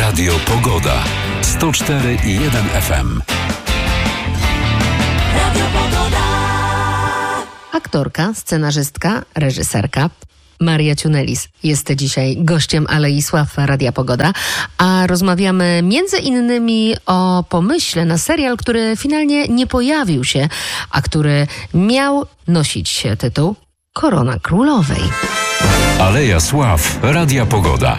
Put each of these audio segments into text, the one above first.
Radio Pogoda. 104,1 FM. Radio Pogoda. Aktorka, scenarzystka, reżyserka Maria Ciunelis jest dzisiaj gościem Alei Sław Radia Pogoda, a rozmawiamy między innymi o pomyśle na serial, który finalnie nie pojawił się, a który miał nosić tytuł Korona Królowej. Aleja Sław Radia Pogoda.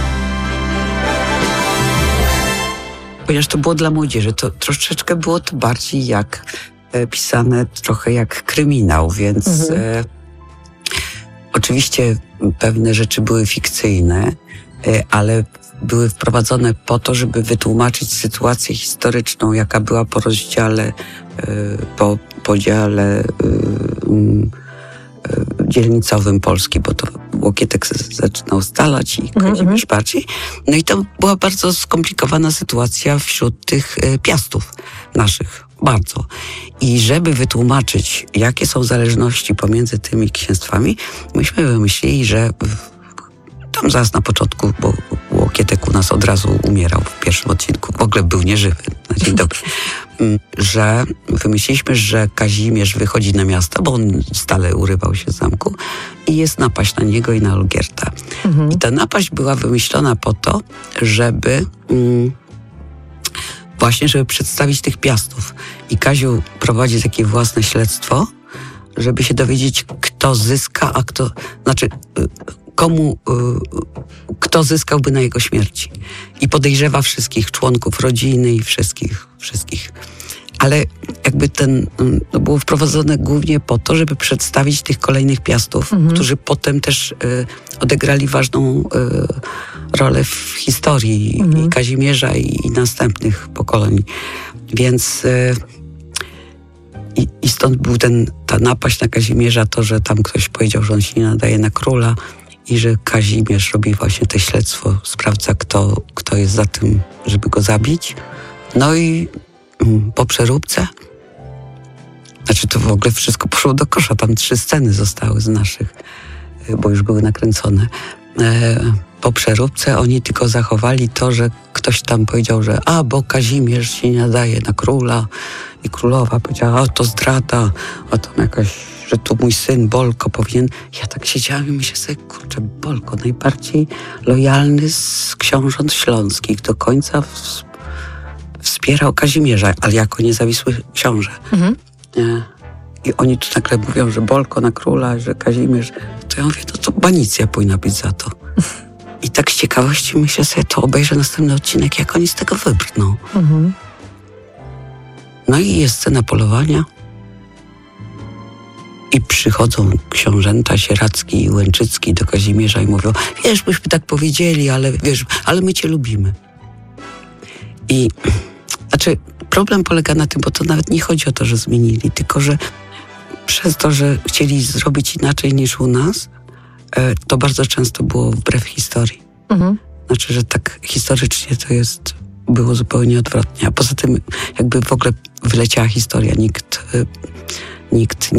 Ponieważ to było dla młodzieży, to troszeczkę było to bardziej jak pisane, trochę jak kryminał, więc oczywiście pewne rzeczy były fikcyjne, ale były wprowadzone po to, żeby wytłumaczyć sytuację historyczną, jaka była po rozdziale, po podziale dzielnicowym Polski, bo to Łokietek zaczynał Stalać i Kazimierz bardziej. No i to była bardzo skomplikowana sytuacja wśród tych piastów naszych, bardzo. I żeby wytłumaczyć, jakie są zależności pomiędzy tymi księstwami, myśmy wymyślili, że tam zaraz na początku, bo Łokietek u nas od razu umierał w pierwszym odcinku, w ogóle był nieżywy, na dzień dobry, że wymyśliliśmy, że Kazimierz wychodzi na miasto, bo on stale urywał się z zamku i jest napaść na niego i na Olgierda. I ta napaść była wymyślona po to, żeby właśnie, żeby przedstawić tych piastów. I Kaziu prowadzi takie własne śledztwo, żeby się dowiedzieć, kto zyska, a kto, znaczy kto zyskałby na jego śmierci. I podejrzewa wszystkich członków rodziny i wszystkich. Ale jakby to było wprowadzone głównie po to, żeby przedstawić tych kolejnych piastów, którzy potem też odegrali ważną rolę w historii i Kazimierza i następnych pokoleń. Więc i stąd był ta napaść na Kazimierza, to, że tam ktoś powiedział, że on się nie nadaje na króla i że Kazimierz robi właśnie to śledztwo, sprawdza, kto jest za tym, żeby go zabić. No i po przeróbce, znaczy to w ogóle wszystko poszło do kosza, tam 3 sceny zostały z naszych, bo już były nakręcone. Po przeróbce oni tylko zachowali to, że ktoś tam powiedział, że bo Kazimierz się nie nadaje na króla i królowa powiedziała, to zdrada, a tam jakaś, że tu mój syn Bolko powinien. Ja tak siedziałam i myślę sobie, kurczę, Bolko, najbardziej lojalny z książąt śląskich, do końca wspierał Kazimierza, ale jako niezawisły książę. I oni tu nagle mówią, że Bolko na króla, że Kazimierz. To ja mówię, to banicja powinna być za to. I tak z ciekawości myślę sobie, to obejrzę następny odcinek, jak oni z tego wybrną. No i jest scena polowania. I przychodzą książęta Sieradzki i Łęczycki do Kazimierza i mówią, wiesz, byśmy tak powiedzieli, ale my cię lubimy. I znaczy problem polega na tym, bo to nawet nie chodzi o to, że zmienili, tylko że przez to, że chcieli zrobić inaczej niż u nas, to bardzo często było wbrew historii. Znaczy, że tak historycznie to było zupełnie odwrotnie. A poza tym jakby w ogóle wyleciała historia. Nikt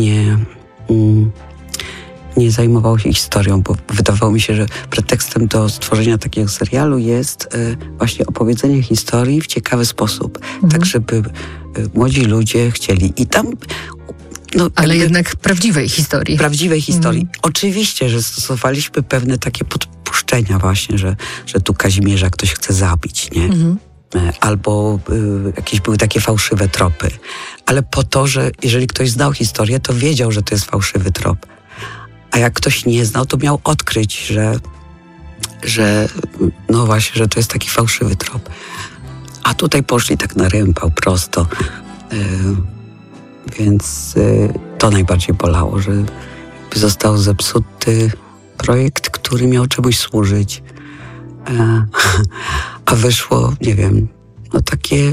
nie zajmował się historią, bo wydawało mi się, że pretekstem do stworzenia takiego serialu jest właśnie opowiedzenie historii w ciekawy sposób. Tak, żeby młodzi ludzie chcieli. I tam ale jednak prawdziwej historii. Prawdziwej historii. Oczywiście, że stosowaliśmy pewne takie podpuszczenia właśnie, że tu Kazimierza ktoś chce zabić, nie? Albo jakieś były takie fałszywe tropy. Ale po to, że jeżeli ktoś znał historię, to wiedział, że to jest fałszywy trop. A jak ktoś nie znał, to miał odkryć, że no właśnie, że to jest taki fałszywy trop. A tutaj poszli tak na rympał prosto. Więc to najbardziej bolało, że został zepsuty projekt, który miał czemuś służyć. A wyszło, nie wiem, takie...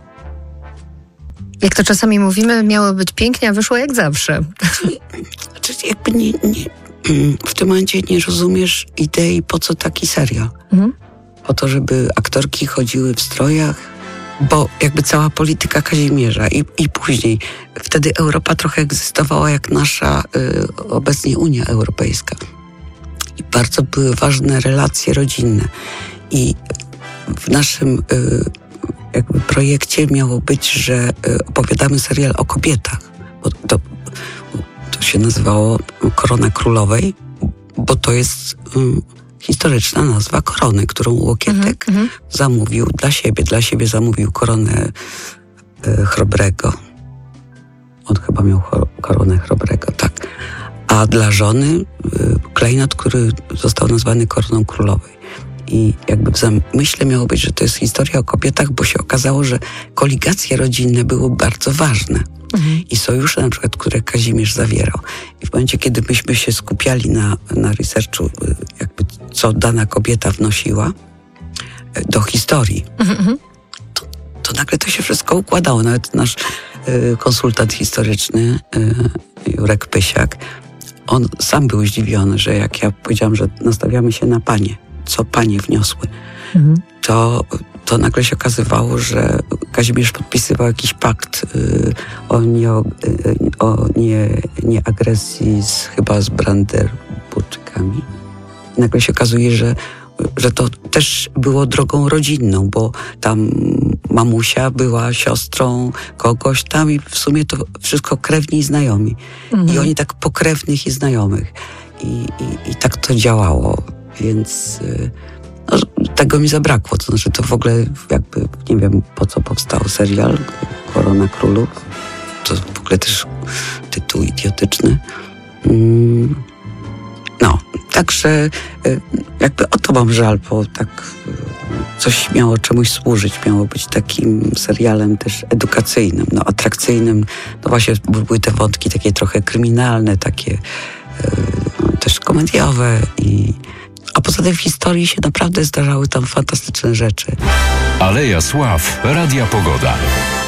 Jak to czasami mówimy, miało być pięknie, a wyszło jak zawsze. Znaczy jakby w tym momencie nie rozumiesz idei, po co taki serial. Po to, żeby aktorki chodziły w strojach, bo jakby cała polityka Kazimierza i później, wtedy Europa trochę egzystowała jak nasza obecnie Unia Europejska. I bardzo były ważne relacje rodzinne. I w naszym jakby projekcie miało być, że opowiadamy serial o kobietach. Bo to się nazywało Korona Królowej, bo to jest historyczna nazwa korony, którą Łokietek zamówił dla siebie zamówił koronę Chrobrego. On chyba miał koronę Chrobrego, tak. A dla żony klejnot, który został nazwany Koroną Królowej. I jakby w zamyśle miało być, że to jest historia o kobietach, bo się okazało, że koligacje rodzinne były bardzo ważne. I sojusze na przykład, które Kazimierz zawierał. I w momencie, kiedy myśmy się skupiali na researchu, jakby co dana kobieta wnosiła do historii, to nagle to się wszystko układało. Nawet nasz konsultant historyczny, Jurek Pysiak, on sam był zdziwiony, że jak ja powiedziałam, że nastawiamy się na panie, co panie wniosły, to nagle się okazywało, że Kazimierz podpisywał jakiś pakt o nieagresji chyba z Brandenburczykami. I nagle się okazuje, że to też było drogą rodzinną, bo tam mamusia była siostrą kogoś tam i w sumie to wszystko krewni i znajomi. I oni tak pokrewnych i znajomych. I tak to działało, więc tego mi zabrakło. To znaczy to w ogóle jakby nie wiem po co powstał serial Korona Królów. To w ogóle też tytuł idiotyczny. No, także jakby o to mam żal, bo tak coś miało czemuś służyć, miało być takim serialem też edukacyjnym, no atrakcyjnym. No właśnie były te wątki takie trochę kryminalne, takie też komediowe a poza tym w historii się naprawdę zdarzały tam fantastyczne rzeczy. Aleja Sław, Radia Pogoda.